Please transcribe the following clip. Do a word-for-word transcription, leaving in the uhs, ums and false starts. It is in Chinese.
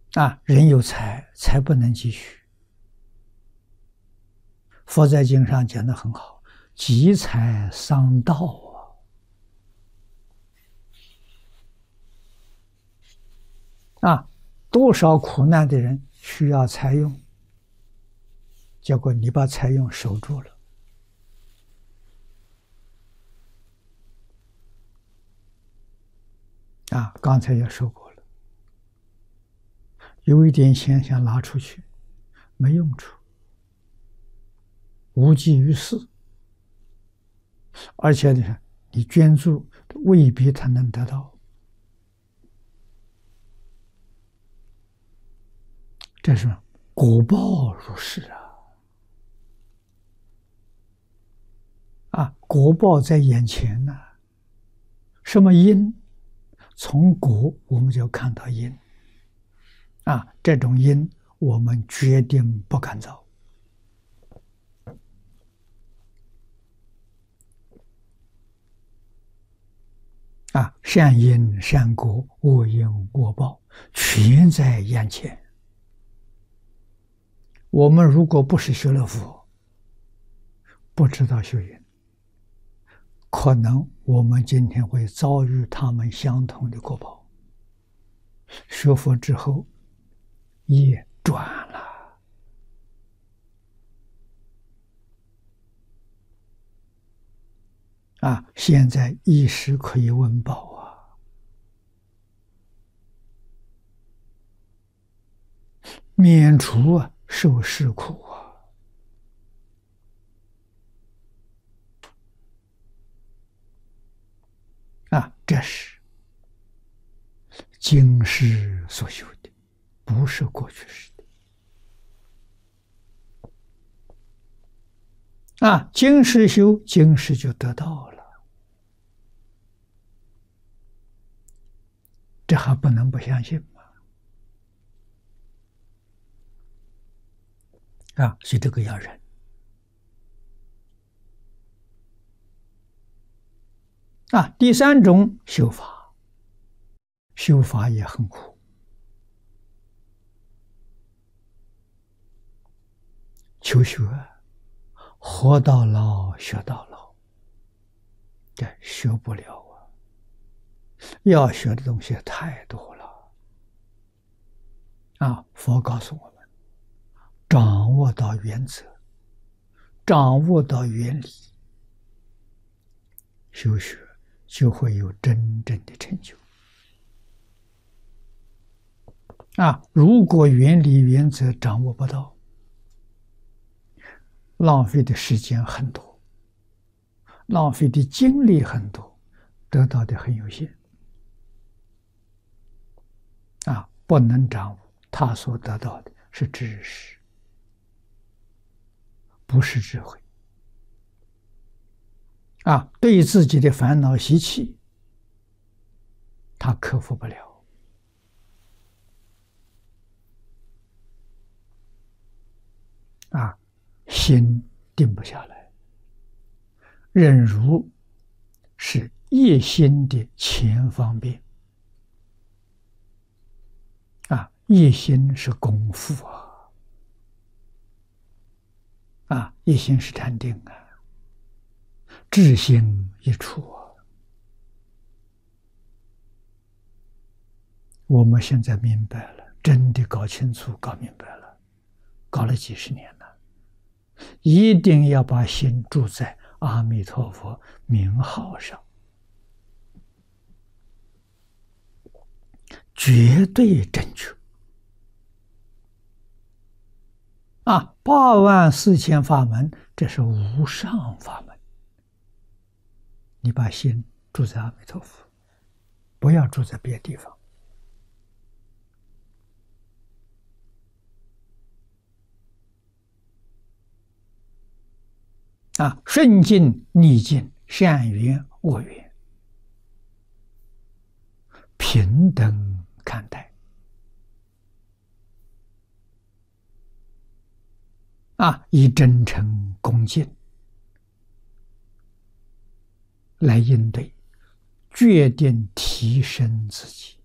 啊，人有财，财不能积蓄。佛在经上讲得很好，积财伤道啊！啊，多少苦难的人需要财用，结果你把财用守住了。啊，刚才也说过了，有一点钱想拿出去，没用处，无济于事，而且呢，你捐助未必他能得到，这是果报如是啊！啊，果报在眼前呢、啊，什么因？从果我们就看到因，啊，这种因我们决定不敢造。啊，善因善果，恶因恶报，全在眼前。我们如果不是学了佛，不知道修因，可能我们今天会遭遇他们相同的果报。学佛之后，业转了，啊！现在一时可以温饱啊，免除啊受世苦啊。啊，这是今世所修的，不是过去式的。啊，今世修，今世就得到了，这还不能不相信吗？啊，所以这个要忍。啊，第三种修法，修法也很苦。求学，活到老学到老，这学不了啊！要学的东西太多了。啊，佛告诉我们，掌握到原则，掌握到原理，修学就会有真正的成就。啊，如果原理原则掌握不到，浪费的时间很多，浪费的精力很多，得到的很有限。啊，不能掌握，他所得到的是知识，不是智慧。啊，对自己的烦恼习气，他克服不了。啊，心定不下来。忍辱是一心的前方便。啊，一心是功夫啊。啊，一心是禅定啊。智心一处啊！我们现在明白了，真的搞清楚、搞明白了，搞了几十年了，一定要把心住在阿弥陀佛名号上，绝对正确。啊，八万四千法门，这是无上法门。你把心住在阿弥陀佛，不要住在别的地方。啊，顺境逆境，善缘恶缘，平等看待。啊，以真诚恭敬来应对，决定提升自己。